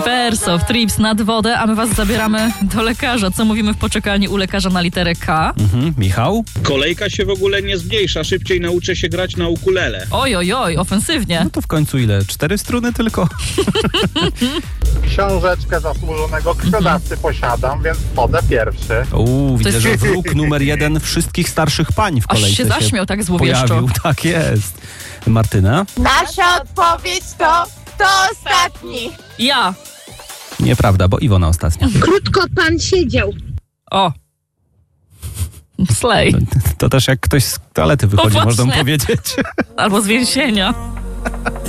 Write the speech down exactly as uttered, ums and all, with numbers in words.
Verso, Trips nad wodę, a my was zabieramy do lekarza. Co mówimy w poczekalni u lekarza na literę K? Mhm. Michał? Kolejka się w ogóle nie zmniejsza, szybciej nauczę się grać na ukulele. Oj, oj, oj, ofensywnie. No to w końcu ile? Cztery struny tylko? Książeczkę zasłużonego krwiodawcy posiadam, więc wchodzę pierwszy. Uuu, widzę, jest- że wróg numer jeden wszystkich starszych pań w Aż kolejce się zaśmiał tak złowieszczo. pojawił. Tak jest. Martyna? Nasza odpowiedź to to ostatni. Ja. Nieprawda, bo Iwona ostatnia. Krótko pan siedział. O. Slay. To też jak ktoś z toalety wychodzi, No można mu właśnie. powiedzieć. Albo z więzienia.